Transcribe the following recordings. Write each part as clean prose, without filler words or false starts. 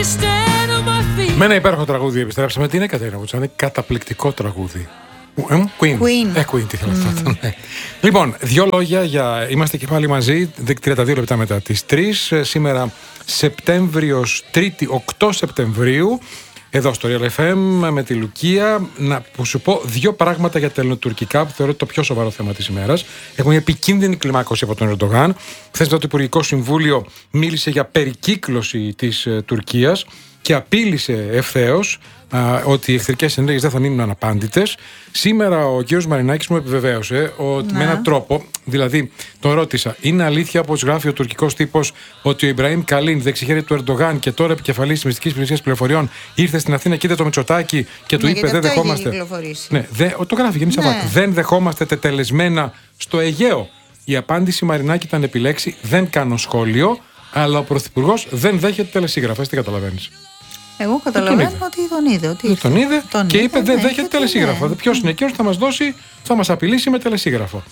Με ένα υπέροχο τραγούδι επιστρέψαμε. Τι είναι, Κατερίνα Βουτσάνη? Καταπληκτικό τραγούδι. Queen, τι θέλω αυτό. Λοιπόν, δύο λόγια για. Είμαστε και πάλι μαζί 32 λεπτά μετά τις 3. Σήμερα Σεπτέμβριος, Τρίτη 8 Σεπτεμβρίου, εδώ στο Real FM με τη Λουκία. Που σου πω δύο πράγματα για τα ελληνοτουρκικά που θεωρώ το πιο σοβαρό θέμα της ημέρας. Έχουμε μια επικίνδυνη κλιμάκωση από τον Ερντογάν. Χθες το Υπουργικό Συμβούλιο μίλησε για περικύκλωση της Τουρκίας και απείλησε ευθέως ότι οι εχθρικές ενέργειες δεν θα μείνουν αναπάντητες. Σήμερα ο κύριος Μαρινάκης μου επιβεβαίωσε ότι με έναν τρόπο, δηλαδή τον ρώτησα, είναι αλήθεια όπως γράφει ο τουρκικός τύπος ότι ο Ιμπραήμ Καλίν, δεξιχέρι του Ερντογάν και τώρα επικεφαλής της Μυστικής Υπηρεσίας Πληροφοριών, ήρθε στην Αθήνα και είδε το Μητσοτάκη και του είπε: δεν δεχόμαστε. Ναι, το γράφει Γεννή Σαββάτου. Δεν δεχόμαστε τετελεσμένα στο Αιγαίο. Η απάντηση Μαρινάκη ήταν επιλέξει: δεν κάνω σχόλιο, αλλά ο Πρωθυπουργός δεν δέχεται τελεσίγραφα. Τι καταλαβαίνεις? Εγώ καταλαβαίνω ότι τον είδε. Και είπε: δεν δέχεται τελεσίγραφο. Ποιος είναι εκείνος που θα μας δώσει, θα μας απειλήσει με τελεσίγραφο.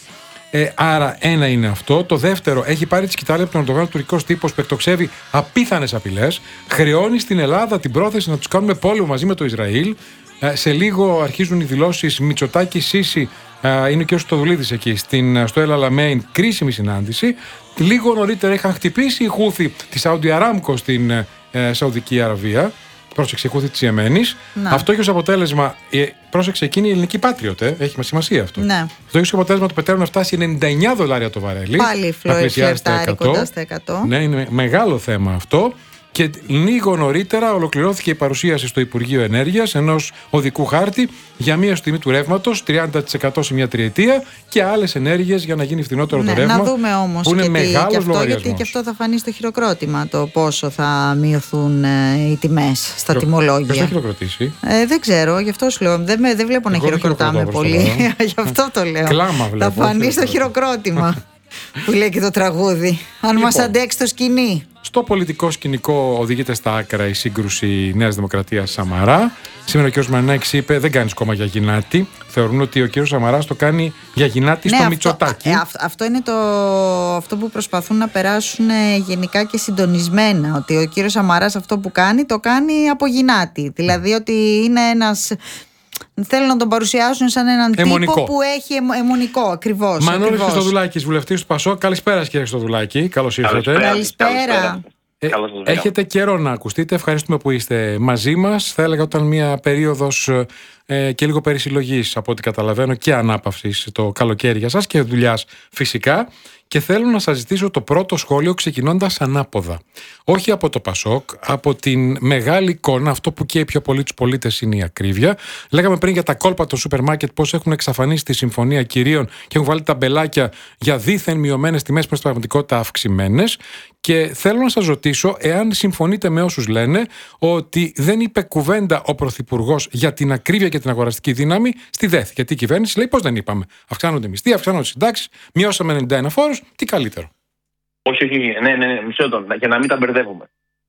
Άρα, ένα είναι αυτό. Το δεύτερο, έχει πάρει τη σκητάλη από τον Ερντογάν τουρκικός τύπος που εκτοξεύει απίθανες απειλές. Χρεώνει στην Ελλάδα την πρόθεση να τους κάνουμε πόλεμο μαζί με το Ισραήλ. Σε λίγο αρχίζουν οι δηλώσεις Μητσοτάκη, Σίση. Είναι ο κ. Στοδουλίδης εκεί στο El Alamein, κρίσιμη συνάντηση. Λίγο νωρίτερα είχαν χτυπήσει οι Χούθη τη Σαούντι Αράμκο στην Σαουδική Αραβία. Πρόσεξε, η Χούθη της Ιεμένης. Αυτό έχει ως αποτέλεσμα. Πρόσεξε, εκείνη η ελληνική πάτριοτε. Έχει σημασία αυτό. Ναι. Αυτό έχει ως αποτέλεσμα το πετρέλαιο να φτάσει $99 το βαρέλι. Πάλι φλερτάρει κοντά στα 100. Ναι, είναι μεγάλο θέμα αυτό. Και λίγο νωρίτερα ολοκληρώθηκε η παρουσίαση στο Υπουργείο Ενέργειας ενός οδικού χάρτη για μείωση τιμή του ρεύματος 30% σε μια τριετία και άλλες ενέργειες για να γίνει φθηνότερο το ρεύμα. Να δούμε όμως που είναι μεγάλος λογαριασμός. Γιατί και αυτό θα φανεί στο χειροκρότημα, το πόσο θα μειωθούν οι τιμές στα τιμολόγια. Ποιος θα χειροκροτήσει? Δεν ξέρω, γι' αυτό σου λέω. Δεν βλέπω να χειροκροτάμε πολύ. Γι' αυτό το λέω. Κλάμα βλέπω. Θα φανεί στο χειροκρότημα που λέει και το τραγούδι. Αν μας αντέξει το σκηνή. Στο πολιτικό σκηνικό οδηγείται στα άκρα η σύγκρουση Νέας Δημοκρατίας Σαμαρά. Σήμερα ο κ. Μαρινάκης είπε: δεν κάνεις κόμμα για γυνάτη. Θεωρούν ότι ο κ. Σαμαράς το κάνει για γυνάτη στο Μητσοτάκη. Αυτό είναι αυτό που προσπαθούν να περάσουν γενικά και συντονισμένα. Ότι ο κ. Σαμαράς αυτό που κάνει το κάνει από γυνάτη. Δηλαδή ότι είναι ένας. Θέλουν να τον παρουσιάσουν σαν έναν τύπο που έχει αιμονικό, ακριβώς. Μανώλης Χριστοδουλάκης, βουλευτής του ΠΑΣΟΚ. Καλησπέρα, κύριε Χριστοδουλάκη. Καλώς ήρθατε. Καλησπέρα. Έχετε καιρό να ακουστείτε. Ευχαριστούμε που είστε μαζί μας. Θα έλεγα όταν μια περίοδος και λίγο περισυλλογής, από ό,τι καταλαβαίνω, και ανάπαυσης το καλοκαίρι για σας και δουλειάς φυσικά. Και θέλω να σας ζητήσω το πρώτο σχόλιο ξεκινώντας ανάποδα. Όχι από το ΠΑΣΟΚ, από την μεγάλη εικόνα, αυτό που καίει πιο πολύ τους πολίτες είναι η ακρίβεια. Λέγαμε πριν για τα κόλπα των σούπερ μάρκετ, πώς έχουν εξαφανίσει τη Συμφωνία Κυρίων και έχουν βάλει ταμπελάκια για δίθεν μειωμένες τιμές που στην πραγματικότητα αυξημένες. Και θέλω να σας ρωτήσω εάν συμφωνείτε με όσους λένε ότι δεν είπε κουβέντα ο Πρωθυπουργός για την ακρίβεια και την αγοραστική δύναμη στη ΔΕΘ. Γιατί η κυβέρνηση λέει: πώς δεν είπαμε? Αυξάνονται μισθοί, αυξάνονται συντάξεις, μειώσαμε 91 φόρους. Τι καλύτερο? Όχι, ναι, μισό λεπτό, για να μην τα μπερδεύουμε.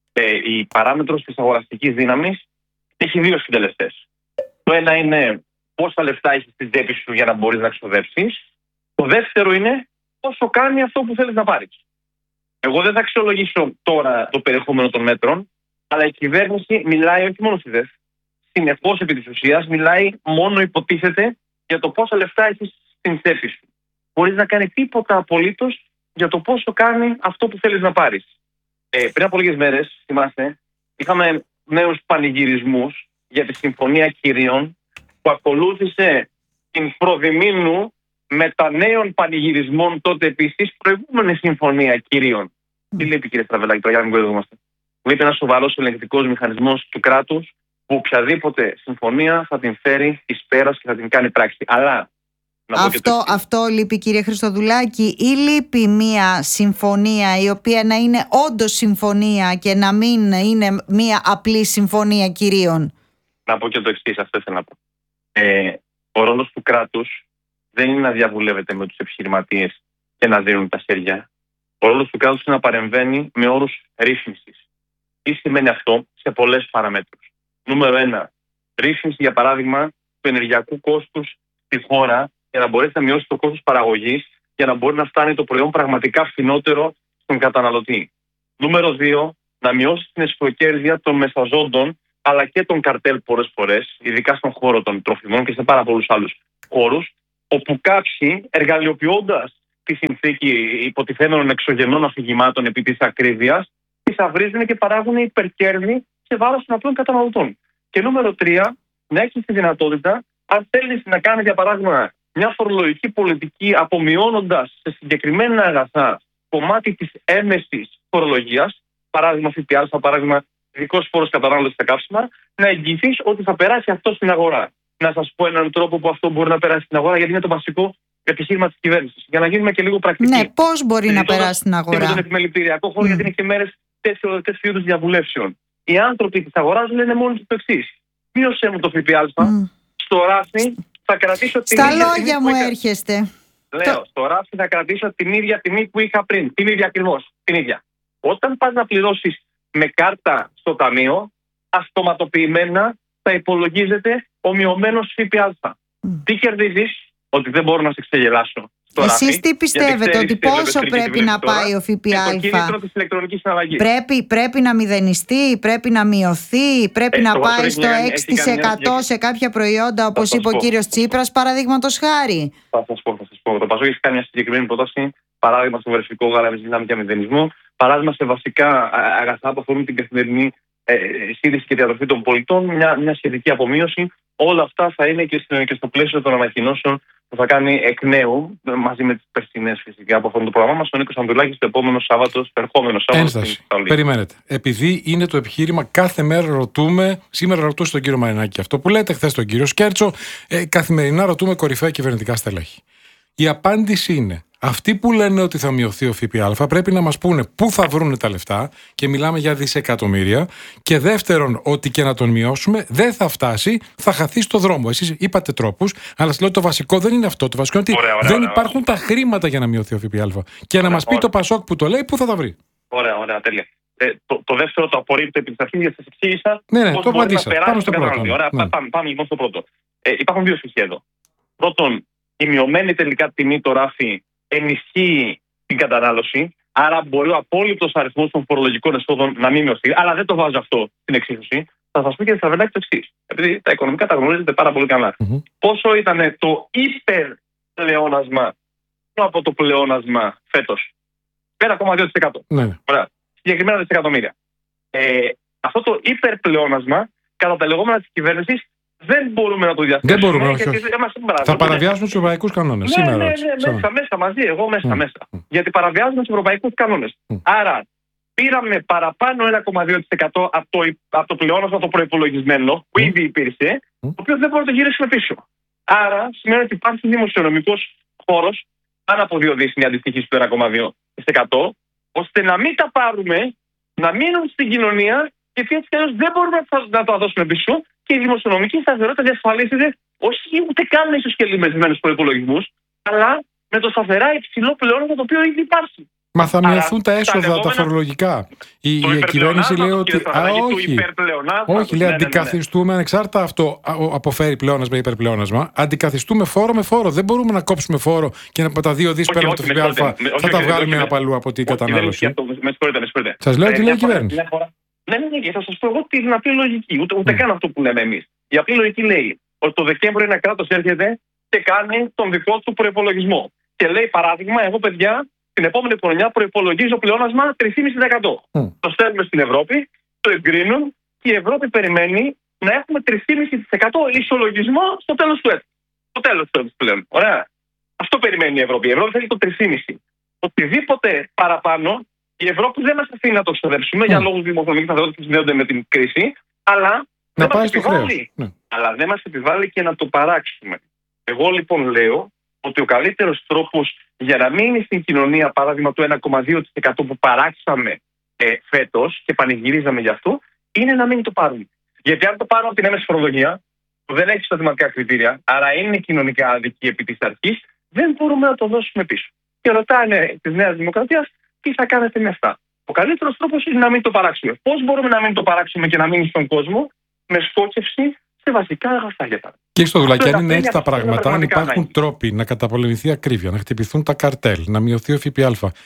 Η παράμετρος της αγοραστικής δύναμης έχει δύο συντελεστές. Το ένα είναι πόσα λεφτά έχεις στην τσέπη σου για να μπορείς να ξοδέψεις. Το δεύτερο είναι πόσο κάνει αυτό που θέλεις να πάρεις. Εγώ δεν θα αξιολογήσω τώρα το περιεχόμενο των μέτρων, αλλά η κυβέρνηση μιλάει όχι μόνο στη ΔΕΘ. Συνεχώς επί της ουσίας μιλάει, μόνο υποτίθεται, για το πόσα λεφτά έχεις στην τσέπη σου. Χωρίς να κάνει τίποτα απολύτως για το πόσο κάνει αυτό που θέλεις να πάρεις. Πριν από λίγες μέρες, θυμάστε, είχαμε νέους πανηγυρισμούς για τη Συμφωνία Κυρίων που ακολούθησε την προδημήνου μετανέων πανηγυρισμών τότε επίσης προηγούμενη Συμφωνία Κυρίων. Τι λέει, κύριε Στραβελάκη, τώρα για να μην κοροϊδευόμαστε? Βλέπει ένα σοβαρός ελεγκτικός μηχανισμός του κράτους που οποιαδήποτε συμφωνία θα την φέρει εις πέρας και θα την κάνει πράξη. Αλλά αυτό λείπει, κύριε Χριστοδουλάκη, ή λείπει μια συμφωνία η οποία να είναι όντως συμφωνία και να μην είναι μια απλή συμφωνία κυρίων? Να πω και το εξής, αυτό ήθελα να πω. Ο ρόλος του κράτους δεν είναι να διαβουλεύεται με τους επιχειρηματίες και να δίνουν τα χέρια. Ο ρόλος του κράτους είναι να παρεμβαίνει με όρους ρύθμισης. Τι σημαίνει αυτό? Σε πολλές παραμέτρους. Νούμερο 1. Ρύθμιση, για παράδειγμα, του ενεργειακού κόστους στη χώρα, για να μπορέσει να μειώσει το κόστος παραγωγής, για να μπορεί να φτάνει το προϊόν πραγματικά φθηνότερο στον καταναλωτή. Νούμερο 2. να μειώσει την εσωκέρδεια των μεσαζόντων αλλά και των καρτέλ πολλές φορές, ειδικά στον χώρο των τροφιμών και σε πάρα πολλούς άλλους χώρους, όπου κάποιοι, εργαλειοποιώντας τη συνθήκη υποτιθέμενων εξωγενών αφηγημάτων επί της ακρίβειας, θησαυρίζουν και παράγουν υπερκέρδη σε βάρος των απλών καταναλωτών. Και νούμερο 3, να έχεις τη δυνατότητα, αν θέλεις να κάνεις για παράδειγμα μια φορολογική πολιτική απομειώνοντας σε συγκεκριμένα αγαθά κομμάτι της έμεσης φορολογίας, παράδειγμα ΦΠΑ, παράδειγμα ειδικός φόρος κατανάλωσης στα καύσιμα, να εγγυηθείς ότι θα περάσει αυτό στην αγορά. Να σας πω έναν τρόπο που αυτό μπορεί να περάσει στην αγορά, γιατί είναι το βασικό επιχείρημα της κυβέρνησης. Για να γίνουμε και λίγο πρακτικοί. Ναι, πώς μπορεί να περάσει στην αγορά. Και με τον επιμελητηριακό χώρο, γιατί είναι και μέρες τέτοιου είδους διαβουλεύσεων. Οι άνθρωποι της αγοράς λένε μόνο το εξής: μείωσέ μου το ΦΠΑ, στο ράφι θα κρατήσω την ίδια. Στα λόγια μου έρχεστε. Λέω, στο ράφι θα κρατήσω την ίδια τιμή που είχα πριν. Την ίδια ακριβώς. Την ίδια. Όταν πας να πληρώσεις με κάρτα στο ταμείο, αυτοματοποιημένα θα υπολογίζεται ο μειωμένος ΦΠΑ. Τι κερδίζεις? Ότι δεν μπορώ να σε ξεγελάσω. Εσείς τι πιστεύετε, ότι πόσο πρέπει να πάει ο ΦΠΑ? Το κίνητρο της ηλεκτρονικής συναλλαγής. Πρέπει να μηδενιστεί, πρέπει να μειωθεί, πρέπει να πάει στο 6% σε κάποια προϊόντα, όπως είπε ο κύριος Τσίπρας, παραδείγματος χάρη. Θα σας πω. Το ΠΑΣΟΚ έχει κάνει μια συγκεκριμένη πρόταση, παράδειγμα στο βερφικό γάλα δυνάμει και μηδενισμό, παράδειγμα σε βασικά αγαθά που αφορούν την καθημερινή σύντηση και διατροφή των πολιτών, μια σχετική απομείωση. Όλα αυτά θα είναι και στο πλαίσιο των ανακοινώσεων που θα κάνει εκ νέου, μαζί με τις περσινές φυσικά που αφορούν το πρόγραμμά μας, ο Νίκος Ανδρουλάκης το επόμενο Σάββατο, Ένσταση. Περιμένετε. Επειδή είναι το επιχείρημα, κάθε μέρα ρωτούμε, σήμερα ρωτούσε τον κύριο Μαρινάκη αυτό που λέτε, χθες τον κύριο Σκέρτσο, καθημερινά ρωτούμε κορυφαία κυβερνητικά στελέχη. Η απάντηση είναι: αυτοί που λένε ότι θα μειωθεί ο ΦΠΑ πρέπει να μας πούνε πού θα βρουν τα λεφτά, και μιλάμε για δισεκατομμύρια. Και δεύτερον, ότι και να τον μειώσουμε δεν θα φτάσει, θα χαθεί στο δρόμο. Εσείς είπατε τρόπους, αλλά σας λέω το βασικό δεν είναι αυτό. Το βασικό είναι ότι δεν υπάρχουν τα χρήματα για να μειωθεί ο ΦΠΑ. Και να μας πει το ΠΑΣΟΚ που το λέει, πού θα τα βρει. Ωραία, τέλεια. Το δεύτερο το απορρίπτω επί της αρχής, γιατί σας εξήγησα. Ναι, το απαντήσατε. Πάμε στο πρώτο. Ωραία, πάμε λοιπόν στο πρώτο. Υπάρχουν δύο στοιχεία εδώ. Πρώτον, η μειωμένη τελικά τιμή το ράφι ενισχύει την κατανάλωση, άρα μπορεί ο απόλυτος αριθμός των φορολογικών εσόδων να μην μειωθεί, αλλά δεν το βάζω αυτό στην εξίσωση. Θα σας πω και θα το εξής, επειδή τα οικονομικά τα γνωρίζετε πάρα πολύ καλά. Πόσο ήταν το υπερπλεόνασμα από το πλεόνασμα φέτος? 1,2%. Ναι. Ωραία. Συγκεκριμένα δισεκατομμύρια. Αυτό το υπερπλεόνασμα, κατά τα λεγόμενα της κυβέρνησης, δεν μπορούμε να το διαθέσουμε. Δεν μπορούμε, όχι. Θα παραβιάσουμε τους ευρωπαϊκούς κανόνες. Σήμερα. Ναι, μέσα μαζί, εγώ μέσα. Γιατί παραβιάζουμε τους ευρωπαϊκούς κανόνες. Άρα, πήραμε παραπάνω 1,2% από το πλεόνασμα το προϋπολογισμένο, που ήδη υπήρχε, το οποίο δεν μπορούμε να το γυρίσουμε πίσω. Άρα, σημαίνει ότι υπάρχει δημοσιονομικός χώρος, πάνω από 2 δις, μια αντιστοιχή στο 1,2%, ώστε να μην τα πάρουμε, να μείνουν στην κοινωνία, γιατί έτσι κι αλλιώς δεν μπορούμε να το δώσουμε πίσω. Και η δημοσιονομική σταθερότητα διασφαλίζεται όχι ούτε καν με ισοσκελισμένους προϋπολογισμούς, αλλά με το σταθερά υψηλό πλεόνασμα το οποίο ήδη υπάρχει. Μα θα μειωθούν τα έσοδα, τα φορολογικά. Η κυβέρνηση λέει ότι. Όχι, λέει αντικαθιστούμε, ανεξάρτητα αυτό αποφέρει πλεόνασμα ή υπερπλεόνασμα. Αντικαθιστούμε φόρο με φόρο. Δεν μπορούμε να κόψουμε φόρο και να τα 2 δις παίρνουμε το ΦΠΑ. Θα τα βγάλουμε από αλλού από την κατανάλωση. Σας λέω τι λέει η κυβέρνηση. Ναι, και θα σας πω εγώ την απλή λογική. Ούτε καν αυτό που λέμε εμείς. Η απλή λογική λέει ότι το Δεκέμβριο ένα κράτος έρχεται και κάνει τον δικό του προϋπολογισμό. Και λέει, παράδειγμα, εγώ παιδιά, την επόμενη χρονιά προϋπολογίζω πλεόνασμα 3,5%. Το στέλνουμε στην Ευρώπη, το εγκρίνουν και η Ευρώπη περιμένει να έχουμε 3,5% ισολογισμό στο τέλος του έτους. Στο τέλος του έτους πλέον. Ωραία. Αυτό περιμένει η Ευρώπη. Η Ευρώπη θέλει το 3,5%. Οτιδήποτε παραπάνω. Η Ευρώπη δεν μας αφήνει να το ξοδέψουμε για λόγους δημοσιονομικής σταθερότητας που συνδέονται με την κρίση, αλλά δεν μας επιβάλλει και να το παράξουμε. Εγώ λοιπόν λέω ότι ο καλύτερος τρόπος για να μείνει στην κοινωνία, παράδειγμα το 1,2% που παράξαμε φέτος και πανηγυρίζαμε γι' αυτό, είναι να μην το πάρουμε. Γιατί αν το πάρουμε από την έμεση φορολογία, που δεν έχει στατηματικά κριτήρια, άρα είναι κοινωνικά αδική επί της αρχής, δεν μπορούμε να το δώσουμε πίσω. Και ρωτάνε τη Νέα Δημοκρατία, τι θα κάνετε με αυτά. Ο καλύτερος τρόπος είναι να μην το παράξουμε. Πώς μπορούμε να μην το παράξουμε και να μείνει στον κόσμο? Με στόχευση σε βασικά αγαθά για τα. Και στο Δουλάκη, αν είναι έτσι τα πράγματα, αν υπάρχουν τρόποι να καταπολεμηθεί ακρίβεια, να χτυπηθούν τα καρτέλ, να μειωθεί ο ΦΠΑ,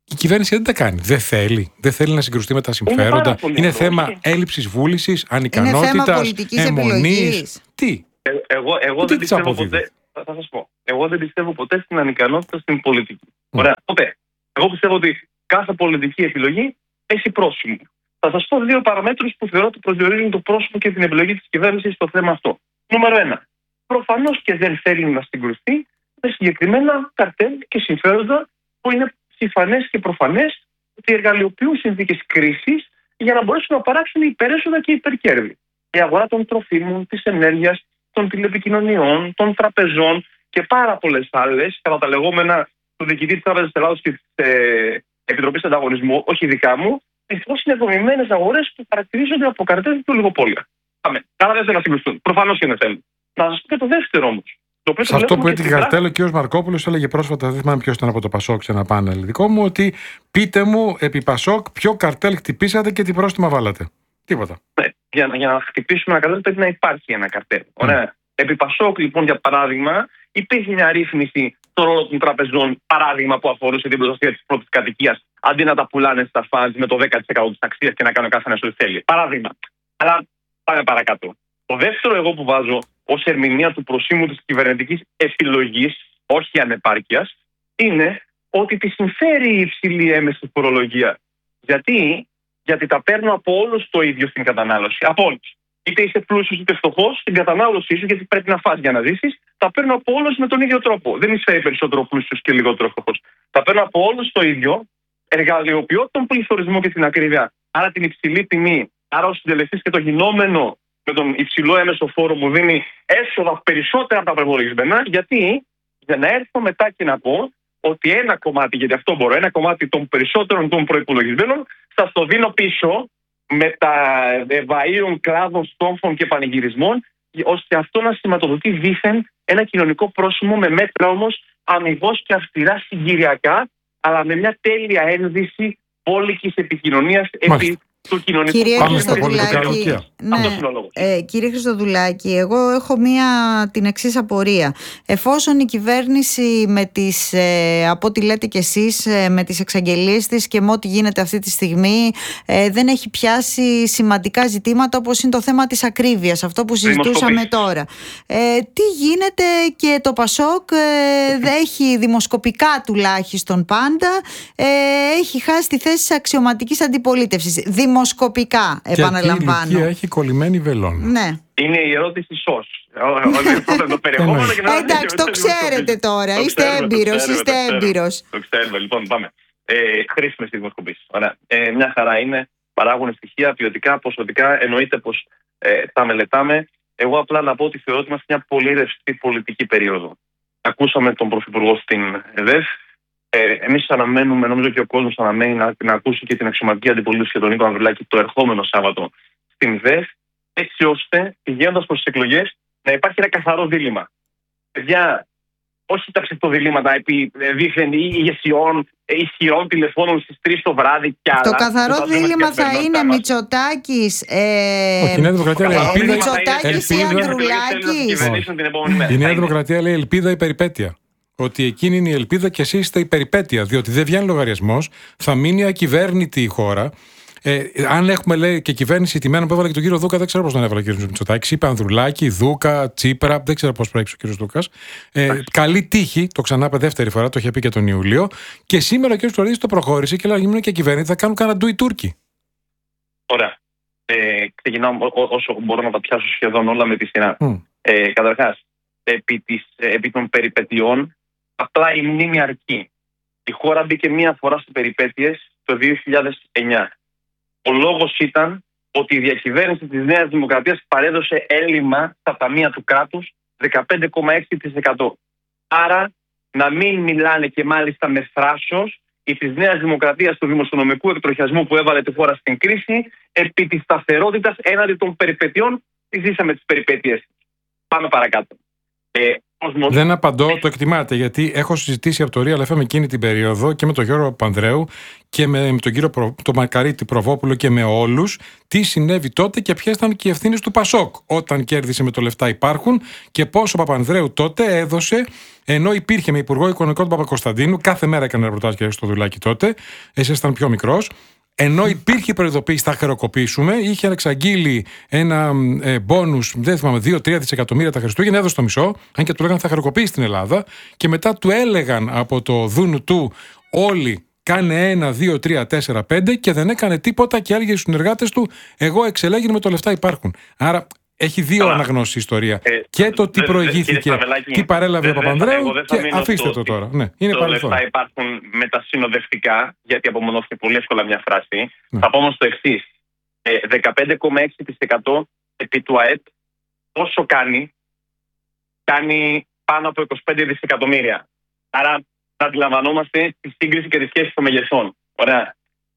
Η κυβέρνηση δεν τα κάνει. Δεν θέλει να συγκρουστεί με τα συμφέροντα. Είναι θέμα έλλειψης βούλησης, ανικανότητας, είναι θέμα πολιτικής επιλογής. Τι. Εγώ δεν πιστεύω ποτέ. Θα σας πω. Εγώ δεν πιστεύω ποτέ στην ανικανότητα στην πολιτική. Ωραία. Ποτέ. Εγώ πιστεύω ότι κάθε πολιτική επιλογή έχει πρόσημο. Θα σας πω 2 παραμέτρους που θεωρώ ότι προσδιορίζουν το πρόσωπο και την επιλογή της κυβέρνησης στο θέμα αυτό. Νούμερο 1. Προφανώς και δεν θέλει να συγκρουστεί με συγκεκριμένα καρτέλ και συμφέροντα που είναι συμφανές και προφανές ότι εργαλειοποιούν συνθήκες κρίσης για να μπορέσουν να παράξουν υπερέσοδα και υπερκέρδη. Η αγορά των τροφίμων, της ενέργειας, των τηλεπικοινωνιών, των τραπεζών και πάρα πολλές άλλες, κατά τα λεγόμενα του διοικητή της Τράπεζας Ελλάδος και της Επιτροπής Ανταγωνισμού, όχι δικά μου, δυστυχώς είναι δομημένες αγορές που χαρακτηρίζονται από καρτέλ και ολιγοπόλια. Πάμε. Καλά, δεν θέλουν να συγκρουστούν. Προφανώς και δεν θέλουν. Να σας πω και το δεύτερο όμως. Σε αυτό που έτυχε καρτέλ, ο κ. Μαρκόπουλος έλεγε πρόσφατα, δεν θυμάμαι ποιος ήταν από το Πασόκ σε ένα πάνελ δικό μου, ότι πείτε μου επί Πασόκ ποιο καρτέλ χτυπήσατε και τι πρόστιμα βάλατε. Τίποτα. Ναι, για να χτυπήσουμε ένα καρτέλ πρέπει να υπάρχει ένα καρτέλ. Ωραία. Επί Πασόκ, λοιπόν, για παράδειγμα, υπήρχε μια ρύθμιση στον ρόλο των τραπεζών, παράδειγμα που αφορούσε την προστασία της πρώτης κατοικίας, αντί να τα πουλάνε στα φαντ με το 10% της αξίας και να κάνουν κάθε ένα ό,τι θέλει. Παράδειγμα. Αλλά πάμε παρακάτω. Το δεύτερο εγώ που βάζω ως ερμηνεία του προσήμου της κυβερνητικής επιλογής, όχι ανεπάρκειας, είναι ότι τη συμφέρει η υψηλή έμεση φορολογία. Γιατί τα παίρνω από όλους το ίδιο στην κατανάλωση. Από όλους. Είτε είσαι πλούσιος είτε φτωχός, στην κατανάλωσή σου, γιατί πρέπει να φας για να ζήσεις, τα παίρνω από όλους με τον ίδιο τρόπο. Δεν εισφέρει περισσότερο πλούσιος και λιγότερο φτωχός. Τα παίρνω από όλους το ίδιο, εργαλειοποιώ τον πληθωρισμό και την ακρίβεια. Άρα την υψηλή τιμή, άρα ο συντελεστής και το γινόμενο με τον υψηλό έμεσο φόρο μου δίνει έσοδα περισσότερα από τα προπολογισμένα. Γιατί? Για να έρθω μετά και να πω ότι ένα κομμάτι, γιατί αυτό μπορώ, ένα κομμάτι των περισσότερων των προϋπολογισμένων σας το δίνω πίσω με τα βαΐων κλάδων, στόμφων και πανηγυρισμών, ώστε αυτό να σηματοδοτεί δήθεν ένα κοινωνικό πρόσημο με μέτρα όμως αμοιβώς και αυστηρά συγκυριακά, αλλά με μια τέλεια ένδυση πόλικης επικοινωνίας επί του κοινωνικού πρόσημου. Κύριε Χριστοδουλάκη, εγώ έχω την εξής απορία. Εφόσον η κυβέρνηση με τις, από ό,τι λέτε κι εσείς, με τις εξαγγελίες της και με ό,τι γίνεται αυτή τη στιγμή δεν έχει πιάσει σημαντικά ζητήματα όπως είναι το θέμα της ακρίβειας, αυτό που συζητούσαμε τώρα. Τι γίνεται και το Πασόκ έχει δημοσκοπικά τουλάχιστον πάντα έχει χάσει τη θέση της αξιωματικής αντιπολίτευσης. Δημοσκοπικά, επαναλαμβάνω. Και έχει κολλημένη βελόνα. Ναι. Είναι η ερώτηση σως. Εντάξει, το ξέρετε τώρα. Είστε έμπειρος. Το ξέρουμε. Λοιπόν, πάμε. Χρήσιμες οι δημοσκοπήσεις. Μια χαρά είναι. Παράγουν στοιχεία ποιοτικά, ποσοτικά. Εννοείται πως τα μελετάμε. Εγώ απλά να πω ότι θεωρώ ότι είμαστε μια πολύ ρευστή πολιτική περίοδο. Ακούσαμε τον Πρωθυπουργό στην ΕΔΕΦ. Εμείς αναμένουμε, νομίζω και ο κόσμος αναμένει να ακούσει και την αξιωματική αντιπολίτευση και τον Νίκο Ανδρουλάκη το ερχόμενο Σάββατο στην ΔΕΦ, έτσι ώστε πηγαίνοντας προς τις εκλογές να υπάρχει ένα καθαρό δίλημμα. Παιδιά, όχι τα ψευτοδιλήμματα επί δίθεν ηγεσιών, ισχυρών τηλεφώνων στις 3 το βράδυ και άλλα. Το καθαρό δίλημμα θα είναι Μητσοτάκης, Μητσοτάκης ή Ανδρουλάκης. Η Νέα Δημοκρατία λέει ελπίδα ή περιπέτεια. Ότι εκείνη είναι η ελπίδα και εσείς είστε η περιπέτεια. Διότι δεν βγαίνει λογαριασμός, θα μείνει ακυβέρνητη η χώρα. Αν έχουμε, λέει, και κυβέρνηση τιμένα που έβαλε και τον κύριο Δούκα, δεν ξέρω πώς τον έβαλε ο κύριος Μητσοτάκης. Είπε Ανδρουλάκη, Δούκα, Τσίπρα, δεν ξέρω πώς προέκυψε ο κύριος Δούκας. Καλή τύχη, το ξανά είπε δεύτερη φορά, το είχε πει και τον Ιούλιο. Και σήμερα ο κύριος Τουρκίδης το προχώρησε και λέει: γυμνούν και κυβέρνηση, θα κάνουν κανένα ντου οι Τούρκοι. Ωραία. Ξεκινάω όσο μπορώ να τα πιάσω σχεδόν όλα με τη σειρά. Καταρχάς, επί των περιπετειών, απλά η μνήμη αρκεί. Η χώρα μπήκε μία φορά σε περιπέτειες το 2009. Ο λόγος ήταν ότι η διακυβέρνηση της Νέας Δημοκρατίας παρέδωσε έλλειμμα στα ταμεία του κράτους 15,6%. Άρα να μην μιλάνε και μάλιστα με θράσος ή της Νέας Δημοκρατίας του δημοσιονομικού εκτροχιασμού που έβαλε τη χώρα στην κρίση επί της σταθερότητας έναντι των περιπετειών. Ζήσαμε τις περιπέτειες. Πάμε παρακάτω. Δεν απαντώ, το εκτιμάτε, γιατί έχω συζητήσει από το Real FM εκείνη την περίοδο και με τον Γιώργο Πανδρέου και με τον κύριο τον Μακαρίτη Προβόπουλο και με όλους τι συνέβη τότε και ποιες ήταν και οι ευθύνες του Πασόκ όταν κέρδισε με το λεφτά υπάρχουν και πόσο ο Παπανδρέου τότε έδωσε, ενώ υπήρχε με Υπουργό Οικονομικών του Παπακοσταντίνου, κάθε μέρα έκανε ρεπορτάζ και στο Δουλάκι τότε, εσύ ήσταν πιο μικρός. Ενώ υπήρχε προειδοποίηση, θα χρεοκοπήσουμε, είχε εξαγγείλει ένα μπόνους, δεν θυμάμαι, 2-3 δισεκατομμύρια τα Χριστούγεννα, έδωσε το μισό, αν και του λέγανε θα χρεοκοπήσει στην Ελλάδα, και μετά του έλεγαν από το δούνου του όλοι κάνε 1, 2, 3, 4, 5 και δεν έκανε τίποτα και έλεγε στους συνεργάτες του εγώ εξελέγην με το λεφτά υπάρχουν. Άρα έχει δύο αναγνώσεις η ιστορία. Και το τι προηγήθηκε, τι παρέλαβε ο Παπανδρέου και αφήστε το τώρα. Ναι, είναι παρελθόν. Λεφτά υπάρχουν μετασυνοδευτικά, γιατί απομονώθηκε πολύ εύκολα μια φράση. Ναι. Θα πω όμως το εξής. 15,6% επί του ΑΕΠ πόσο κάνει πάνω από 25 δισεκατομμύρια. Άρα θα αντιλαμβανόμαστε τη σύγκριση και τη σχέση των μεγεθών. Ωραία.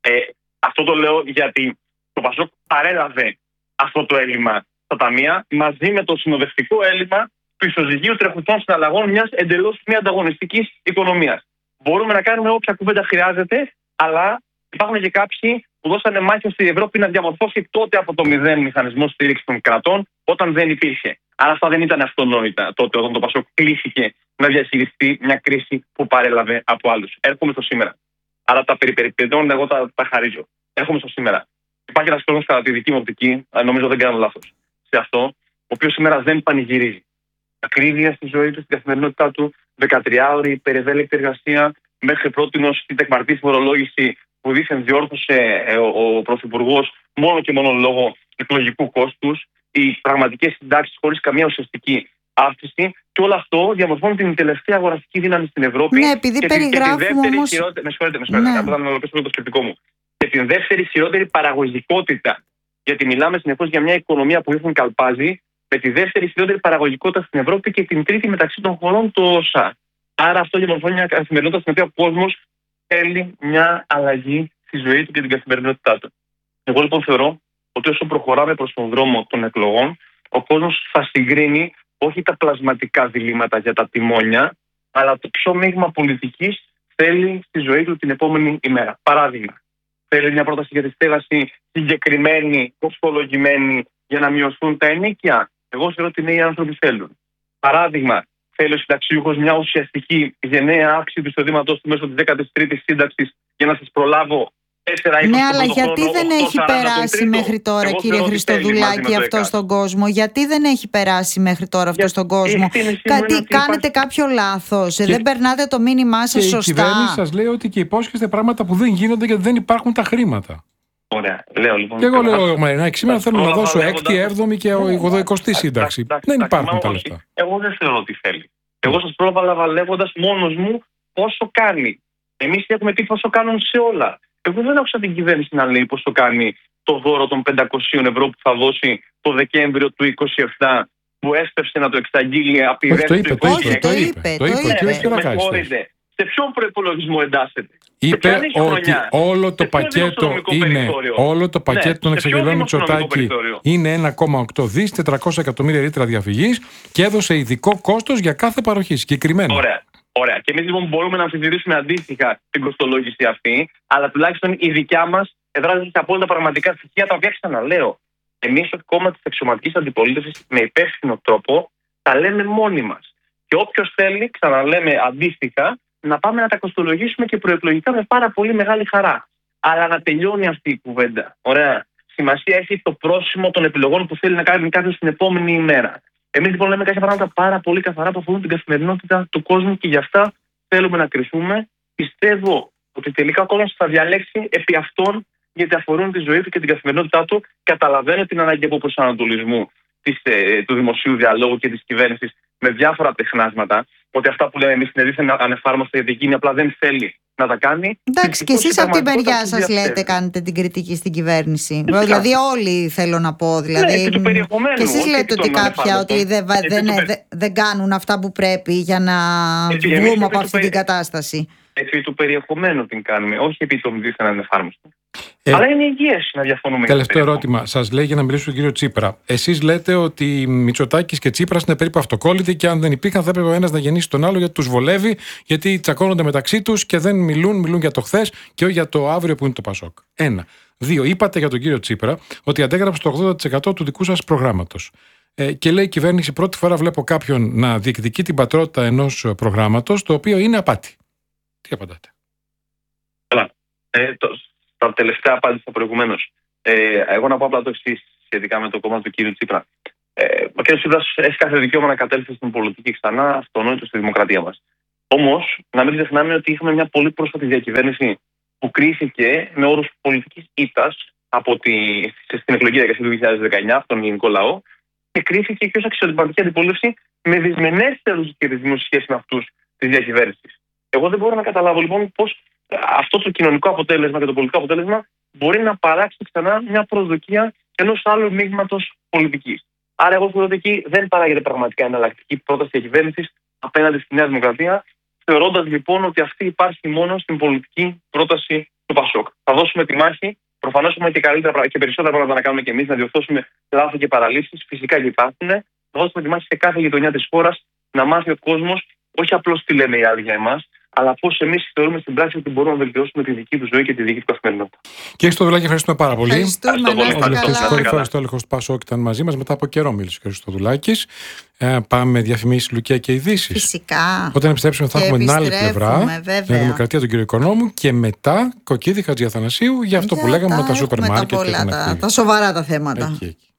Αυτό το λέω γιατί το Πασόκ παρέλαβε αυτό το έλλειμμα στα ταμεία μαζί με το συνοδευτικό έλλειμμα του ισοζυγίου τρεχουσών συναλλαγών μιας εντελώς μη ανταγωνιστικής οικονομίας. Μπορούμε να κάνουμε όποια κουβέντα χρειάζεται, αλλά υπάρχουν και κάποιοι που δώσανε μάχη στην Ευρώπη να διαμορφώσει τότε από το μηδέν μηχανισμό στήριξη των κρατών, όταν δεν υπήρχε. Άρα αυτά δεν ήταν αυτονόητα τότε, όταν το Πασόκ κλήθηκε να διαχειριστεί μια κρίση που παρέλαβε από άλλους. Έρχομαι στο σήμερα. Άρα τα περιπέτειων εγώ τα χαρίζω. Έρχομαι στο σήμερα. Υπάρχει ένας κόσμος, κατά τη δική μου οπτική, νομίζω δεν κάνω λάθος σε αυτό, ο οποίος σήμερα δεν πανηγυρίζει. Ακρίβεια στη ζωή του, στην καθημερινότητά του, 13ωρη υπερευέλικτη εργασία, μέχρι πρότινος την τεκμαρτή φορολόγηση που δήθεν διόρθωσε ο Πρωθυπουργός μόνο και μόνο λόγω εκλογικού κόστους, οι πραγματικές συντάξεις χωρίς καμία ουσιαστική αύξηση, και όλο αυτό διαμορφώνει την τελευταία αγοραστική δύναμη στην Ευρώπη. Ναι, επειδή και περιγράφουμε όμως... Με συγχωρείτε, να ολοκληρώσω το σκεπτικό μου. Και την δεύτερη χειρότερη παραγωγικότητα. Γιατί μιλάμε συνεχώς για μια οικονομία που ήρθαν καλπάζει, με τη δεύτερη χειρότερη παραγωγικότητα στην Ευρώπη και την τρίτη μεταξύ των χωρών του ΩΣΑ. Άρα αυτό διαμορφώνει μια καθημερινότητα στην οποία ο κόσμος θέλει μια αλλαγή στη ζωή του και την καθημερινότητά του. Εγώ λοιπόν θεωρώ ότι όσο προχωράμε προς τον δρόμο των εκλογών, ο κόσμος θα συγκρίνει όχι τα πλασματικά διλήμματα για τα τιμόνια, αλλά το ποιο μείγμα πολιτικής θέλει στη ζωή του την επόμενη ημέρα. Παράδειγμα, θέλει μια πρόταση για τη στέγαση συγκεκριμένη, κοστολογημένη, για να μειωθούν τα ενοίκια. Εγώ θεωρώ ότι νέοι άνθρωποι θέλουν. Παράδειγμα, θέλει ο συνταξιούχος μια ουσιαστική γενναία αύξηση του εισοδήματος του μέσω της 13ης σύνταξης για να σας προλάβω 4-20. Ναι, αλλά γιατί δεν έχει περάσει μέχρι τώρα, κύριε Χριστοδουλάκη, αυτό στον κόσμο? Γιατί δεν έχει περάσει μέχρι τώρα αυτό στον κόσμο? Κάνετε κάποιο λάθος? Δεν περνάτε το μήνυμά σας σωστά? Η κυβέρνηση σας λέει ότι και υπόσχεστε πράγματα που δεν γίνονται γιατί δεν υπάρχουν τα χρήματα. Ωραία. Λέω λοιπόν. Και εγώ λέω, Μαρινάκη, σήμερα θέλω να δώσω 6η, 7η και 80η σύνταξη. Δεν υπάρχουν τα λεφτά. Εγώ δεν θεωρώ ότι θέλει. Εγώ σας πρόβαλα λέγοντας μόνος μου πόσο κάνει. Εμείς έχουμε πει πόσο κάνουν σε όλα. Εγώ δεν άκουσα την κυβέρνηση να λέει πόσο κάνει το δώρο των 500 ευρώ που θα δώσει το Δεκέμβριο του 2027, που έσπευσε να το εξαγγείλει από τη δεύτερη του 2026. Το είπε. Σε ποιον προϋπολογισμό εντάσσεται? Είπε ότι όλο το πακέτο είναι, όλο το πακέτο των εξαγγελών Μητσοτάκη είναι 1,8 δις, 400 εκατομμύρια λίτρα διαφυγής και έδωσε ειδικό κόστος για κάθε παροχή συγκεκριμένο. Ωραία. Και εμείς λοιπόν μπορούμε να αμφισβητήσουμε αντίστοιχα την κοστολόγηση αυτή, αλλά τουλάχιστον η δικιά μας εδράζεται σε απόλυτα πραγματικά στοιχεία, τα οποία ξαναλέω. Εμείς ως κόμμα της αξιωματικής αντιπολίτευσης με υπεύθυνο τρόπο τα λέμε μόνοι μας. Και όποιος θέλει, ξαναλέμε αντίστοιχα, να πάμε να τα κοστολογήσουμε και προεκλογικά με πάρα πολύ μεγάλη χαρά. Αλλά να τελειώνει αυτή η κουβέντα. Ωραία. Σημασία έχει το πρόσημο των επιλογών που θέλει να κάνει κάποιος την επόμενη ημέρα. Εμείς λοιπόν λέμε κάποια πράγματα πάρα πολύ καθαρά που αφορούν την καθημερινότητα του κόσμου και γι' αυτά θέλουμε να κρυθούμε. Πιστεύω ότι τελικά ο κόσμος θα διαλέξει επί αυτών, γιατί αφορούν τη ζωή του και την καθημερινότητά του. Καταλαβαίνω την ανάγκη από προσανατολισμού του δημοσίου διαλόγου και της κυβέρνησης με διάφορα τεχνάσματα. Ότι αυτά που λέμε εμείς είναι δίθεν ανεφάρμοστα, γιατί εκείνη απλά δεν θέλει να τα κάνει. Εντάξει, και εσείς από την μεριά σας λέτε, κάνετε την κριτική στην κυβέρνηση. Δηλαδή, όλοι θέλω να πω. Δηλαδή, και εσείς λέτε ότι κάποια ότι δεν κάνουν αυτά που πρέπει για να βγούμε από αυτή την κατάσταση. Επί του περιεχομένου την κάνουμε, όχι επί των δίθεν ανεφάρμοστων. Αλλά είναι υγιές να διαφωνούμε. Τελευταίο ερώτημα. Σας λέει για να μιλήσω στον κύριο Τσίπρα. Εσείς λέτε ότι Μητσοτάκης και Τσίπρας είναι περίπου αυτοκόλλητοι και αν δεν υπήρχαν θα έπρεπε ο ένας να γεννήσει τον άλλο γιατί τους βολεύει, γιατί τσακώνονται μεταξύ τους και δεν μιλούν για το χθες και όχι για το αύριο που είναι το Πασόκ. 1. 2. Είπατε για τον κύριο Τσίπρα ότι αντέγραψε το 80% του δικού σας προγράμματος. Και λέει η κυβέρνηση, πρώτη φορά βλέπω κάποιον να διεκδικεί την πατρότητα ενός προγράμματος το οποίο είναι απάτη. Τι απαντάτε? Καλά. Τα τελευταία απάντησα προηγουμένως. Εγώ να πω απλά το εξής σχετικά με το κόμμα του κ. Τσίπρα. Ο κ. Τσίπρας έχει κάθε δικαίωμα να κατέλθει στην πολιτική ξανά, αυτονόητο στη δημοκρατία μας. Όμως, να μην ξεχνάμε ότι είχαμε μια πολύ πρόσφατη διακυβέρνηση που κρίθηκε με όρους πολιτικής ήττας στην εκλογική διαδικασία του 2019 από τον ελληνικό λαό και κρίθηκε και ως αξιωματική αντιπολίτευση με δυσμενέστερους χειρισμούς σε σχέση με αυτούς της διακυβέρνησης. Εγώ δεν μπορώ να καταλάβω λοιπόν πώς αυτό το κοινωνικό αποτέλεσμα και το πολιτικό αποτέλεσμα μπορεί να παράξει ξανά μια προσδοκία ενός άλλου μείγματος πολιτικής. Άρα, εγώ θεωρώ ότι εκεί δεν παράγεται πραγματικά εναλλακτική πρόταση διακυβέρνησης απέναντι στη Νέα Δημοκρατία, θεωρώντας λοιπόν ότι αυτή υπάρχει μόνο στην πολιτική πρόταση του Πασόκ. Θα δώσουμε τη μάχη. Προφανώς έχουμε και καλύτερα και περισσότερα πράγματα να κάνουμε και εμείς, να διορθώσουμε λάθη και παραλήψεις. Φυσικά και υπάρχουν. Θα δώσουμε τη μάχη σε κάθε γειτονιά της χώρας να μάθει ο κόσμος όχι απλώς τι λένε οι άλλοι για εμάς, αλλά πώς εμείς θεωρούμε στην πράξη ότι μπορούμε να βελτιώσουμε τη δική του ζωή και τη δική του καθημερινότητα. Κύριε Χριστοδουλάκη, ευχαριστούμε πάρα πολύ. Ευχαριστούμε. Ο στόλιχος του Πασόκ ήταν μαζί μας. Μετά από καιρό μίλησε ο κ. Χριστοδουλάκης. Πάμε διαφημίσεις, Λουκία και ειδήσεις. Φυσικά. Όταν επιστρέψουμε θα έχουμε την άλλη πλευρά. Την Δημοκρατία του κ. Οικονόμου και μετά Κοκκίδη Χατζιαθανασίου για αυτό που λέγαμε με τα σούπερ μάρκετ. Τα σοβαρά τα θέματα.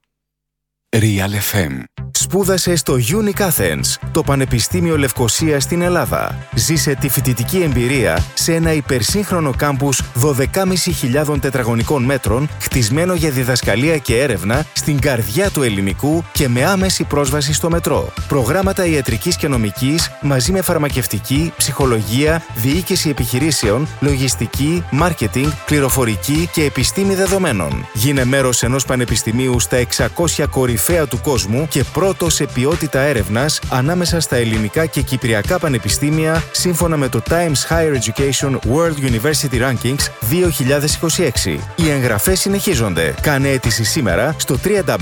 Real FM. Σπούδασε στο UNIC Athens, το Πανεπιστήμιο Λευκωσίας στην Ελλάδα. Ζήσε τη φοιτητική εμπειρία σε ένα υπερσύγχρονο κάμπους 12.500 τετραγωνικών μέτρων, χτισμένο για διδασκαλία και έρευνα στην καρδιά του ελληνικού και με άμεση πρόσβαση στο μετρό. Προγράμματα ιατρικής και νομικής μαζί με φαρμακευτική, ψυχολογία, διοίκηση επιχειρήσεων, λογιστική, μάρκετινγκ, πληροφορική και επιστήμη δεδομένων. Γίνε μέρος ενός πανεπιστημίου στα 600 κορυφαία του κόσμου και πρώτο σε ποιότητα έρευνας ανάμεσα στα ελληνικά και κυπριακά πανεπιστήμια σύμφωνα με το Times Higher Education World University Rankings 2026. Οι εγγραφές συνεχίζονται. Κάνε αίτηση σήμερα στο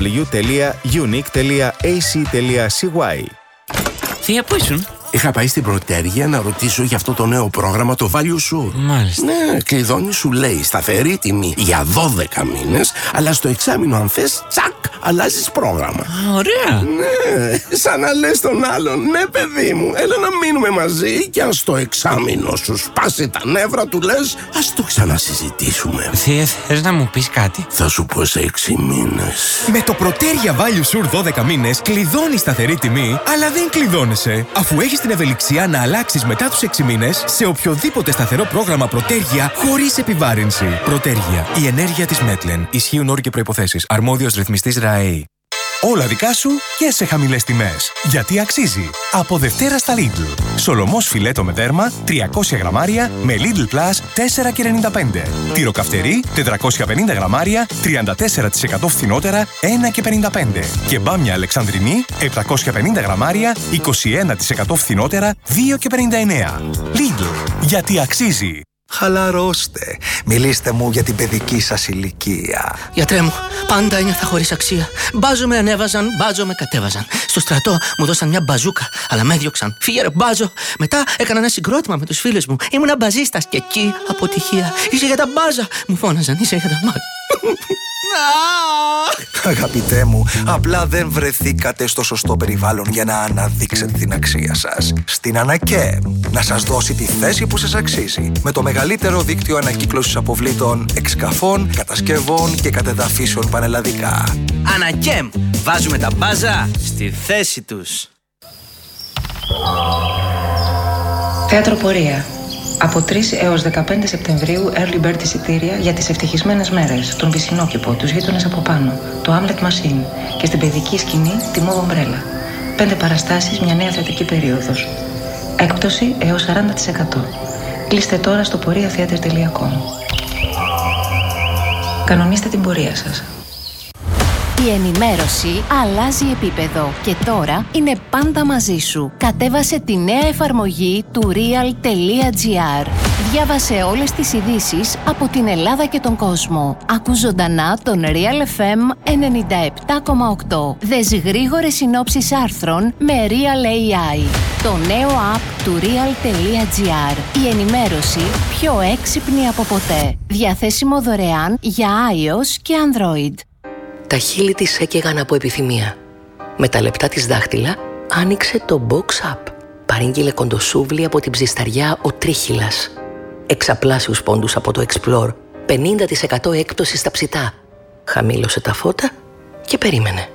www.unic.ac.cy. Θεία, πού ήσουν? Είχα πάει στην Πρωτέργεια να ρωτήσω για αυτό το νέο πρόγραμμα, το Value Sur. Μάλιστα. Ναι, κλειδώνει, σου λέει σταθερή τιμή για 12 μήνες, αλλά στο εξάμηνο αν θες, τσακ, αλλάζεις πρόγραμμα. Ωραία. Ναι, σαν να λες τον άλλον, ναι παιδί μου, έλα να μείνουμε μαζί και αν στο εξάμηνο σου σπάσει τα νεύρα του λες, ας το ξανασυζητήσουμε. Θεία, θες να μου πεις κάτι? Θα σου πω σε 6 μήνες. Με το Πρωτέργεια Value Sur 12 μήνες κλειδώνεις σταθερή τιμή, αλλά δεν κλειδώνεσαι, αφού έχεις την ευελιξία να αλλάξεις μετά τους 6 μήνες σε οποιοδήποτε σταθερό πρόγραμμα Πρωτέργεια χωρίς επιβάρυνση. Πρωτέργεια. Η ενέργεια της Μέτλεν. Ισχύουν όροι και προϋποθέσεις. Αρμόδιος ρυθμιστής ΡΑΕΗ. Όλα δικά σου και σε χαμηλές τιμές. Γιατί αξίζει. Από Δευτέρα στα Lidl. Σολομός φιλέτο με δέρμα 300 γραμμάρια με Lidl Plus 4,95. Τυροκαυτερί 450 γραμμάρια 34% φθηνότερα 1,55. Και μπάμια Αλεξανδρινή 750 γραμμάρια 21% φθηνότερα 2,59. Lidl. Γιατί αξίζει. Χαλαρώστε. Μιλήστε μου για την παιδική σας ηλικία. Γιατρέ μου, πάντα ένιωθα χωρίς αξία. Μπάζο με ανέβαζαν, μπάζο με κατέβαζαν. Στο στρατό μου δώσαν μια μπαζούκα, αλλά με έδιωξαν. Φύγε ρε μπάζο. Μετά έκανα ένα συγκρότημα με τους φίλους μου. Ήμουνα μπαζίστας και εκεί αποτυχία. Είσαι για τα μπάζα. Μου φώναζαν, είσαι για τα μάτια. Αγαπητέ μου, απλά δεν βρεθήκατε στο σωστό περιβάλλον για να αναδείξετε την αξία σας. Στην Ανακέμ, να σας δώσει τη θέση που σας αξίζει. Με το μεγαλύτερο δίκτυο ανακύκλωσης αποβλήτων, εξκαφών, κατασκευών και κατεδαφίσεων πανελλαδικά. Ανακέμ, βάζουμε τα μπάζα στη θέση τους. Θέατρο Πορεία. Από 3 έως 15 Σεπτεμβρίου early bird εισιτήρια για τις ευτυχισμένες μέρες, τον Βυσσινόκηπο, τους γείτονες από πάνω, το Hamlet Machine και στην παιδική σκηνή τη Move Umbrella. 5 παραστάσεις, μια νέα θεατρική περίοδος. Έκπτωση έως 40%. Κλείστε τώρα στο poriatheater.com. Κανονίστε την πορεία σας. Η ενημέρωση αλλάζει επίπεδο και τώρα είναι πάντα μαζί σου. Κατέβασε τη νέα εφαρμογή του Real.gr. Διάβασε όλες τις ειδήσεις από την Ελλάδα και τον κόσμο. Ακού ζωντανά τον Real FM 97,8. Δες γρήγορες συνόψεις άρθρων με Real AI. Το νέο app του Real.gr. Η ενημέρωση πιο έξυπνη από ποτέ. Διαθέσιμο δωρεάν για iOS και Android. Τα χείλη της έκαιγαν από επιθυμία. Με τα λεπτά της δάχτυλα άνοιξε το Box App. Παρήγγειλε κοντοσούβλι από την ψισταριά ο Τρίχυλας. Εξαπλάσιους πόντους από το Explore. 50% έκπτωση στα ψητά. Χαμήλωσε τα φώτα και περίμενε.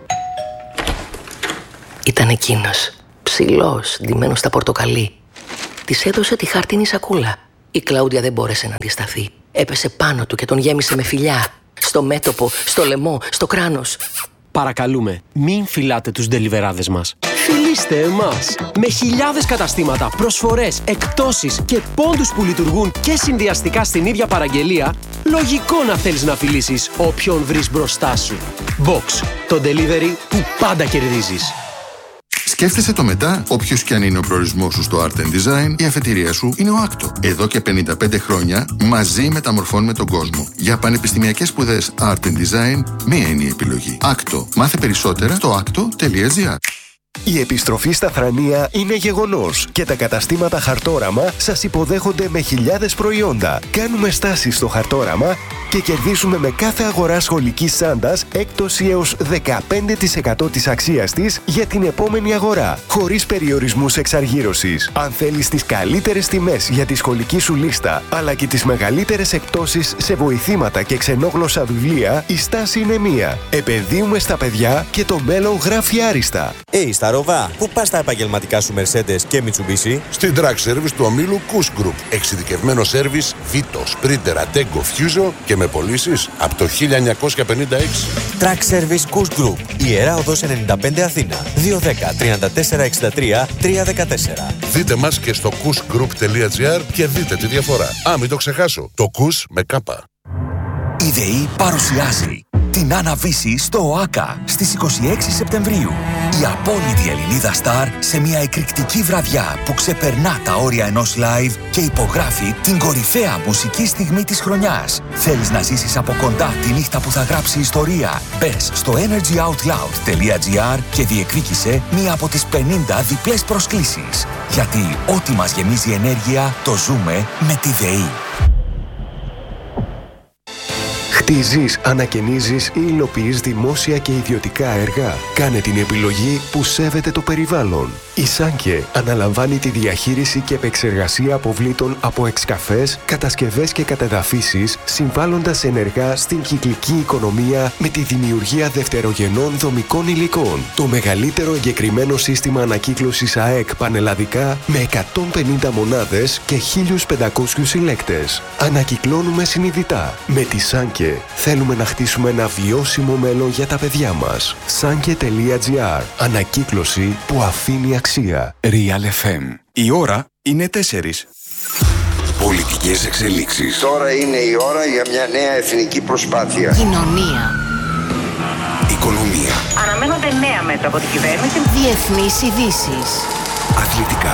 Ήταν εκείνος, ψηλός, ντυμένος στα πορτοκαλί. Της έδωσε τη χάρτινη σακούλα. Η Κλάουδια δεν μπόρεσε να αντισταθεί. Έπεσε πάνω του και τον γέμισε με φιλιά. Στο μέτωπο, στο λαιμό, στο κράνος. Παρακαλούμε, μην φυλάτε τους ντελιβεράδες μας. Φιλήστε εμάς! Με χιλιάδες καταστήματα, προσφορές, εκπτώσεις και πόντους που λειτουργούν και συνδυαστικά στην ίδια παραγγελία, λογικό να θέλεις να φιλήσεις όποιον βρεις μπροστά σου. Box, το delivery που πάντα κερδίζεις. Σκέφτεσαι το μετά, όποιος και αν είναι ο προορισμός σου στο Art and Design, η αφετηρία σου είναι ο Άκτο. Εδώ και 55 χρόνια μαζί μεταμορφώνουμε τον κόσμο. Για πανεπιστημιακές σπουδές Art and Design, μία είναι η επιλογή. Άκτο. Μάθε περισσότερα στο akto.gr. Η επιστροφή στα Θρανία είναι γεγονός και τα καταστήματα Χαρτόραμα σας υποδέχονται με χιλιάδες προϊόντα. Κάνουμε στάσεις στο Χαρτόραμα και κερδίζουμε με κάθε αγορά σχολικής τσάντας έκπτωση έως 15% της αξίας της για την επόμενη αγορά, χωρίς περιορισμούς εξαργύρωσης. Αν θέλεις τις καλύτερες τιμές για τη σχολική σου λίστα, αλλά και τις μεγαλύτερες εκπτώσεις σε βοηθήματα και ξενόγλωσσα βιβλία, η στάση είναι μία. Επενδύουμε στα παιδιά και το μέλλον γράφει άριστα. Στα Ροβά, πού πας τα επαγγελματικά σου Mercedes και Mitsubishi? Στην Track Service του ομίλου Kuss Group. Εξειδικευμένο σέρβις Vito, Sprinter, Ateco, Fuso και με πωλήσεις από το 1956. Track Service Kuss Group. Ιερά Οδός 95 Αθήνα. 210 34 63 314. Δείτε μας και στο kussgroup.gr και δείτε τη διαφορά. Μην το ξεχάσω. Το Kuss με κάπα. Η ΔΕΗ παρουσιάζει την Αναβίση στο ΟΑΚΑ στις 26 Σεπτεμβρίου. Η απόλυτη Ελληνίδα Σταρ σε μια εκρηκτική βραδιά που ξεπερνά τα όρια ενός live και υπογράφει την κορυφαία μουσική στιγμή της χρονιάς. Θέλεις να ζήσεις από κοντά τη νύχτα που θα γράψει ιστορία? Μπες στο energyoutloud.gr και διεκδίκησε μία από τις 50 διπλές προσκλήσεις. Γιατί ό,τι μας γεμίζει ενέργεια το ζούμε με τη ΔΕΗ. Χτίζεις, ανακαινίζεις ή υλοποιείς δημόσια και ιδιωτικά έργα. Κάνε την επιλογή που σέβεται το περιβάλλον. Η Σάνκε αναλαμβάνει τη διαχείριση και επεξεργασία αποβλήτων από εξκαφές, κατασκευές και κατεδαφίσεις, συμβάλλοντας ενεργά στην κυκλική οικονομία με τη δημιουργία δευτερογενών δομικών υλικών. Το μεγαλύτερο εγκεκριμένο σύστημα ανακύκλωσης ΑΕΚ πανελλαδικά με 150 μονάδες και 1.500 συλλέκτες. Ανακυκλώνουμε συνειδητά. Με τη Σάνκε θέλουμε να χτίσουμε ένα βιώσιμο μέλλον για τα παιδιά μας. Sanke.gr. Ανακύκλωση που αφήνει αξία. Real FM. Η ώρα είναι 4. Πολιτικές εξελίξεις. Τώρα είναι η ώρα για μια νέα εθνική προσπάθεια. Κοινωνία. Οικονομία. Αναμένονται νέα μέτρα από την κυβέρνηση. Διεθνείς ειδήσεις. Αθλητικά.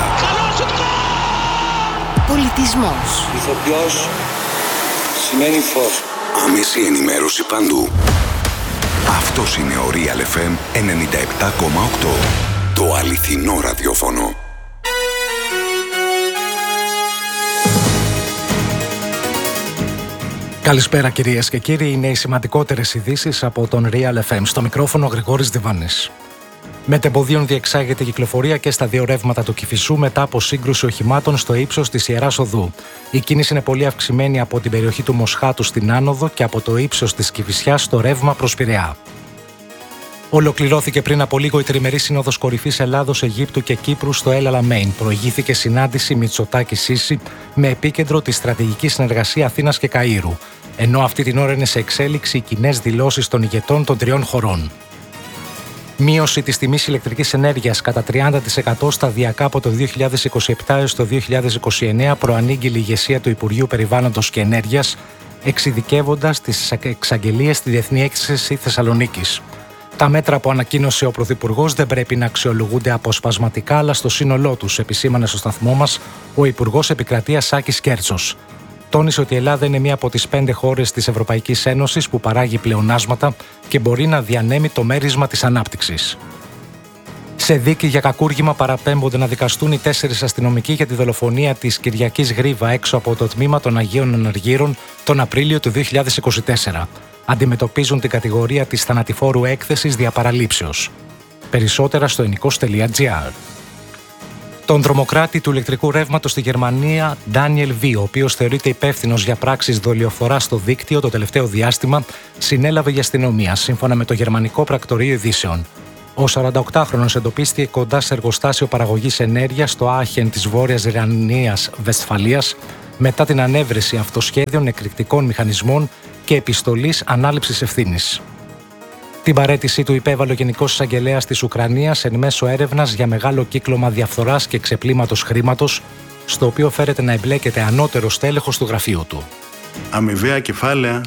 Πολιτισμός. Ηθοποιός σημαίνει φως. Άμεση ενημέρωση παντού. Αυτός είναι ο Real FM 97,8. Το αληθινό ραδιόφωνο. Καλησπέρα κυρίες και κύριοι, είναι οι σημαντικότερες ειδήσεις από τον Real FM. Στο μικρόφωνο Γρηγόρης Διβάνης. Μετεμποδίων διεξάγεται η κυκλοφορία και στα δύο ρεύματα του Κηφισού μετά από σύγκρουση οχημάτων στο ύψος της Ιεράς Οδού. Η κίνηση είναι πολύ αυξημένη από την περιοχή του Μοσχάτου στην άνοδο και από το ύψος της Κηφισιάς στο ρεύμα προς Πειραιά. Ολοκληρώθηκε πριν από λίγο η τριμερή σύνοδος κορυφής Ελλάδος, Αιγύπτου και Κύπρου στο El Alamein. Προηγήθηκε συνάντηση Μητσοτάκη-Σίση με επίκεντρο τη στρατηγική συνεργασία Αθήνας και Καΐρου. Ενώ αυτή την ώρα είναι σε εξέλιξη οι κοινές δηλώσεις των ηγετών των τριών χωρών. Μείωση της τιμής ηλεκτρικής ενέργειας κατά 30% σταδιακά από το 2027 έως το 2029 προανήγγειλε η ηγεσία του Υπουργείου Περιβάλλοντος και Ενέργειας, εξειδικεύοντας τις εξαγγελίες στη Διεθνή Έκθεση Θεσσαλονίκης. Τα μέτρα που ανακοίνωσε ο Πρωθυπουργός δεν πρέπει να αξιολογούνται αποσπασματικά, αλλά στο σύνολό τους, επισήμανε στο σταθμό μας ο Υπουργός Επικρατείας Σάκης Κέρτσος. Τόνισε ότι η Ελλάδα είναι μία από τις 5 χώρες της Ευρωπαϊκής Ένωσης που παράγει πλεονάσματα και μπορεί να διανέμει το μέρισμα της ανάπτυξης. Σε δίκη για κακούργημα παραπέμπονται να δικαστούν οι 4 αστυνομικοί για τη δολοφονία της Κυριακής Γρίβα έξω από το τμήμα των Αγίων Αναργύρων τον Απρίλιο του 2024. Αντιμετωπίζουν την κατηγορία της θανατηφόρου έκθεσης διαπαραλήψεως. Περισσότερα στο ενικός.gr. Τον δρομοκράτη του ηλεκτρικού ρεύματος στη Γερμανία, Ντάνιελ Βι, ο οποίος θεωρείται υπεύθυνος για πράξεις δολιοφοράς στο δίκτυο το τελευταίο διάστημα, συνέλαβε η αστυνομία, σύμφωνα με το Γερμανικό Πρακτορείο Ειδήσεων. Ο 48χρονος εντοπίστηκε κοντά σε εργοστάσιο παραγωγής ενέργειας στο Άχεν της Βόρειας Ρινανίας Βεσφαλίας μετά την ανέβρεση αυτοσχέδιων εκρηκτικών μηχανισμών και επιστολής ανάληψης ευθύνης. Την παραίτησή του υπέβαλε ο Γενικός Εισαγγελέας της Ουκρανίας εν μέσω έρευνας για μεγάλο κύκλωμα διαφθοράς και ξεπλήματος χρήματος, στο οποίο φέρεται να εμπλέκεται ανώτερο στέλεχος του γραφείου του. Αμοιβαία κεφάλαια.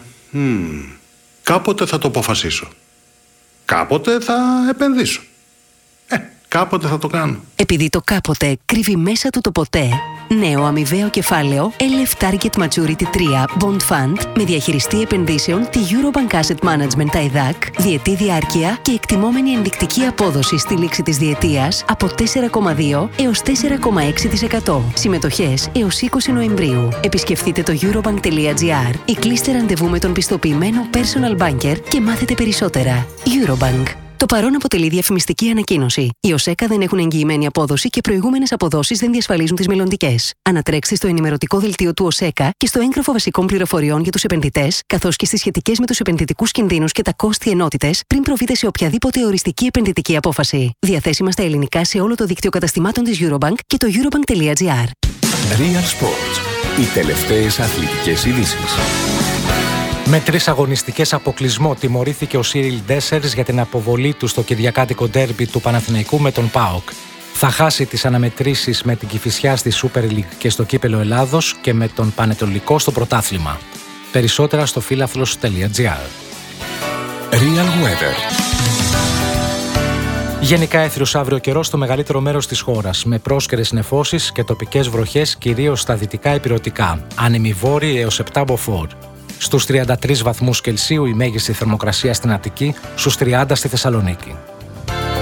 Κάποτε θα το αποφασίσω. Κάποτε θα επενδύσω. Κάποτε θα το κάνω. Επειδή το κάποτε κρύβει μέσα του το ποτέ, νέο αμοιβαίο κεφάλαιο LF Target Maturity 3 Bond Fund με διαχειριστή επενδύσεων τη Eurobank Asset Management ΤΑΙΔΑΚ, διετή διάρκεια και εκτιμόμενη ενδεικτική απόδοση στη λήξη της διετίας από 4,2 έως 4,6%. Συμμετοχές έως 20 Νοεμβρίου. Επισκεφτείτε το eurobank.gr ή κλείστε ραντεβού με τον πιστοποιημένο personal banker και μάθετε περισσότερα. Eurobank. Το παρόν αποτελεί διαφημιστική ανακοίνωση. Οι ΟΣΕΚΑ δεν έχουν εγγυημένη απόδοση και προηγούμενες αποδόσεις δεν διασφαλίζουν τις μελλοντικές. Ανατρέξτε στο ενημερωτικό δελτίο του ΟΣΕΚΑ και στο έγγραφο βασικών πληροφοριών για τους επενδυτές, καθώς και στις σχετικές με τους επενδυτικούς κινδύνους και τα κόστη ενότητες, πριν προβείτε σε οποιαδήποτε οριστική επενδυτική απόφαση. Διαθέσιμα στα ελληνικά σε όλο το δίκτυο καταστημάτων της Eurobank και το eurobank.gr. Real Sports. Οι τελευταίες αθλητικές ειδήσεις. Με 3 αγωνιστικές αποκλεισμό τιμωρήθηκε ο Σίριλ Ντέσσερς για την αποβολή του στο κυριακάτικο ντέρμπι του Παναθηναϊκού με τον ΠΑΟΚ. Θα χάσει τις αναμετρήσεις με την Κηφισιά στη Super League και στο Κύπελλο Ελλάδος και με τον Πανετολικό στο πρωτάθλημα. Περισσότερα στο φίλαθλος.gr. Real Weather. Γενικά έθριος αύριο καιρός στο μεγαλύτερο μέρος της χώρας, με πρόσκαιρες νεφώσεις και τοπικές βροχές κυρίως στα δυτικά ηπειρωτικά, άνεμοι βόρειοι έως 7 μποφόρ. Στους 33 βαθμούς Κελσίου η μέγιστη θερμοκρασία στην Αττική, στους 30 στη Θεσσαλονίκη.